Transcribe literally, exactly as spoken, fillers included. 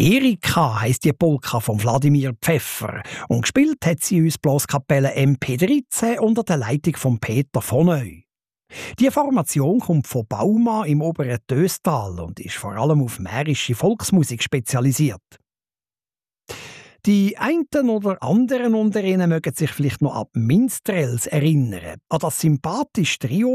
Erika heisst die Polka von Wladimir Pfeffer und gespielt hat sie uns Blaskapelle M P dreizehn unter der Leitung von Peter von Neu. Die Formation kommt von Bauma im oberen Töstal und ist vor allem auf mährische Volksmusik spezialisiert. Die einen oder anderen unter ihnen mögen sich vielleicht noch an Minstrels erinnern, an das sympathische Trio